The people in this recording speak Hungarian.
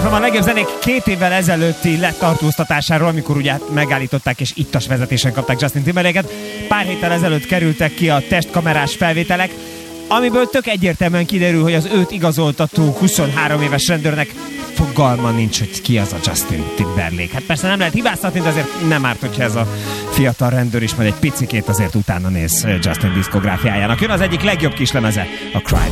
FM a legjobb zenék 2 évvel ezelőtti letartóztatásáról, amikor ugye megállították és ittas vezetésen kapták Justin Timberlake-et. Pár héttel ezelőtt kerültek ki a testkamerás felvételek, amiből tök egyértelműen kiderül, hogy az őt igazoltató 23 éves rendőrnek fogalma nincs, hogy ki az a Justin Timberlake. Hát persze nem lehet hibáztatni, de azért nem árt, hogyha ez a fiatal rendőr is majd egy picikét azért utána néz Justin diszkográfiájának. Jön az egyik legjobb kislemeze, a Cry